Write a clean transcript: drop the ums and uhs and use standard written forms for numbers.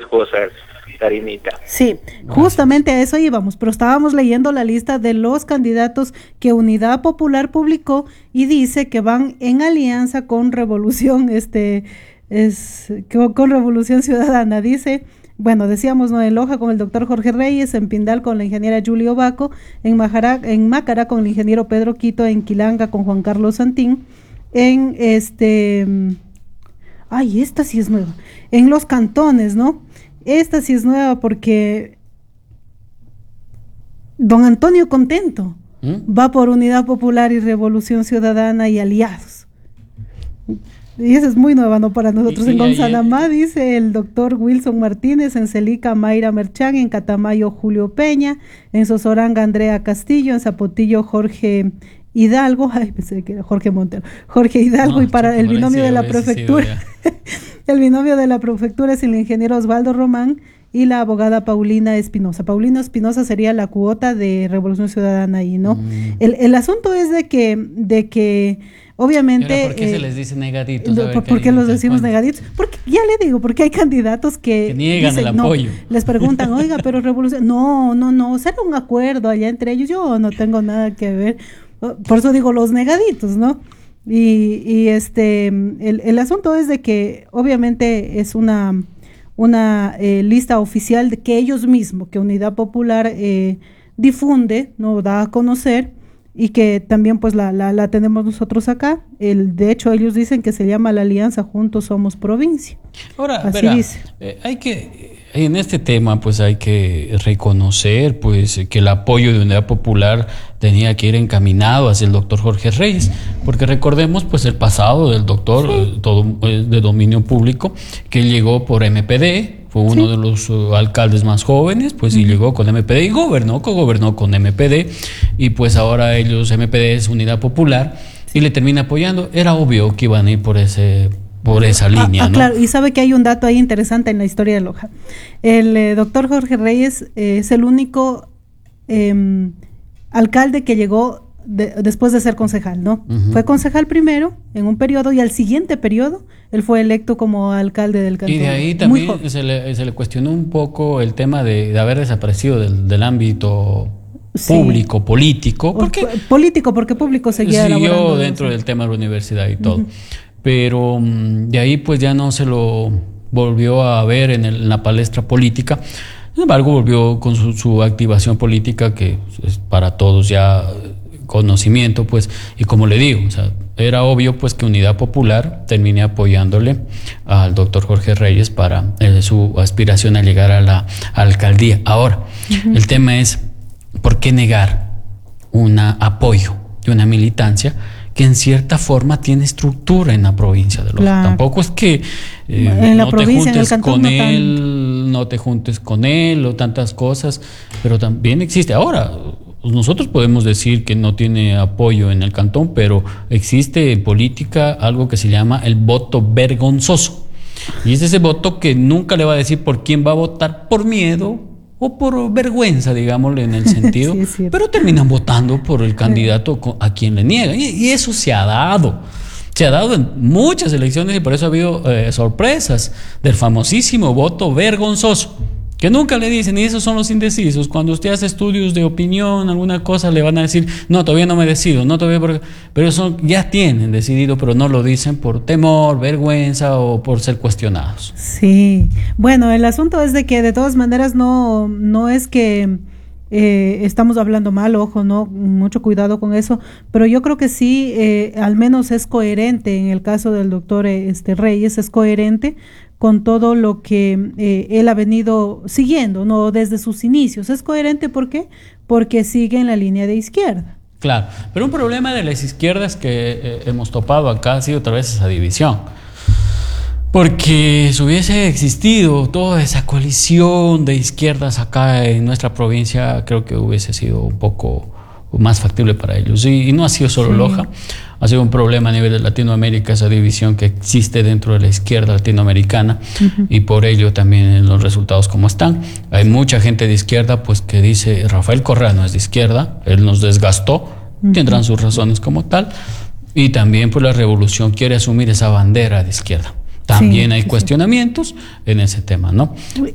cosas, Karinita. Sí, justamente a eso íbamos, pero estábamos leyendo la lista de los candidatos que Unidad Popular publicó y dice que van en alianza con Revolución, con Revolución Ciudadana. Dice, bueno, decíamos, ¿no? En Loja con el doctor Jorge Reyes, en Pindal con la ingeniera Julia Obaco, en Mácara con el ingeniero Pedro Quito, en Quilanga con Juan Carlos Santín, esta sí es nueva, en los cantones, ¿no? Esta sí es nueva porque don Antonio Contento va por Unidad Popular y Revolución Ciudadana y aliados. Y esa es muy nueva, ¿no? Para nosotros. En Gonzanamá dice el doctor Wilson Martínez, en Celica Mayra Merchán, en Catamayo Julio Peña, en Sosoranga Andrea Castillo, en Zapotillo Jorge Hidalgo, pensé que era Jorge Montero, Jorge Hidalgo, y para el binomio de la prefectura, el binomio de la prefectura es el ingeniero Osvaldo Román y la abogada Paulina Espinosa. Paulina Espinosa sería la cuota de Revolución Ciudadana ahí, ¿no? El asunto es de que obviamente... ¿Por qué se les dice negaditos? ¿Por qué los decimos negaditos? Porque ya le digo, porque hay candidatos que niegan dicen, el apoyo. No, les preguntan, oiga, pero Revolución... No, será un acuerdo allá entre ellos, yo no tengo nada que ver. Por eso digo los negaditos, ¿no? Y el asunto es de que obviamente es una lista oficial de que ellos mismos, que Unidad Popular difunde, no da a conocer, y que también pues la tenemos nosotros acá. De hecho ellos dicen que se llama la Alianza Juntos Somos Provincia. Ahora, así dice. En este tema pues hay que reconocer pues que el apoyo de Unidad Popular tenía que ir encaminado hacia el doctor Jorge Reyes, porque recordemos pues el pasado del doctor, todo de dominio público, que llegó por MPD, fue uno de los alcaldes más jóvenes, pues y llegó con MPD y gobernó con MPD, y pues ahora ellos, MPD es Unidad Popular, y le termina apoyando. Era obvio que iban a ir por esa línea, ¿no? Claro, y sabe que hay un dato ahí interesante en la historia de Loja. El doctor Jorge Reyes es el único alcalde que llegó después de ser concejal, ¿no? Fue concejal primero en un periodo y al siguiente periodo él fue electo como alcalde del cantón. Y de ahí también se le cuestionó un poco el tema de haber desaparecido del ámbito público, político. Político, porque público siguió dentro del tema de la universidad y todo. Pero de ahí pues ya no se lo volvió a ver en la palestra política. Sin embargo, volvió con su activación política, que es para todos ya conocimiento, pues, y como le digo, o sea, era obvio pues que Unidad Popular termine apoyándole al doctor Jorge Reyes para su aspiración a llegar a la alcaldía. Ahora, el tema es, ¿por qué negar un apoyo de una militancia que en cierta forma tiene estructura en la provincia de Loja? Claro. Tampoco es que no te juntes con él, no te juntes con él o tantas cosas, pero también existe. Ahora, nosotros podemos decir que no tiene apoyo en el cantón, pero existe en política algo que se llama el voto vergonzoso. Y es ese voto que nunca le va a decir por quién va a votar por miedo o por vergüenza, digámosle, en el sentido, sí, pero terminan votando por el candidato a quien le niegan. Y eso se ha dado en muchas elecciones, y por eso ha habido sorpresas del famosísimo voto vergonzoso, que nunca le dicen, y esos son los indecisos. Cuando usted hace estudios de opinión, alguna cosa, le van a decir, no, todavía no me decido, pero eso ya tienen decidido, pero no lo dicen por temor, vergüenza o por ser cuestionados. Sí, bueno, el asunto es de que de todas maneras no es que estamos hablando mal, ojo, no, mucho cuidado con eso, pero yo creo que sí, al menos es coherente en el caso del doctor Reyes, es coherente con todo lo que él ha venido siguiendo, no desde sus inicios. Es coherente, ¿por qué? Porque sigue en la línea de izquierda. Claro, pero un problema de las izquierdas que hemos topado acá ha sido otra vez esa división. Porque si hubiese existido toda esa coalición de izquierdas acá en nuestra provincia, creo que hubiese sido un poco más factible para ellos. Y no ha sido solo Loja, ha sido un problema a nivel de Latinoamérica, esa división que existe dentro de la izquierda latinoamericana, y por ello también los resultados como están. Hay mucha gente de izquierda pues que dice, Rafael Correa no es de izquierda, él nos desgastó, tendrán sus razones como tal, y también pues la revolución quiere asumir esa bandera de izquierda. También hay cuestionamientos en ese tema, ¿no?